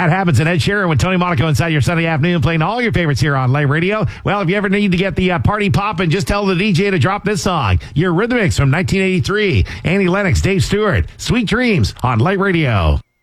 Bad Habits and Ed Sheeran with Tony Monaco inside your Sunday afternoon, playing all your favorites here on Live Radio. Well, if you ever need to get the party poppin', just tell the DJ to drop this song. Your Rhythmics from 1983. Annie Lennox, Dave Stewart, Sweet Dreams on Live Radio.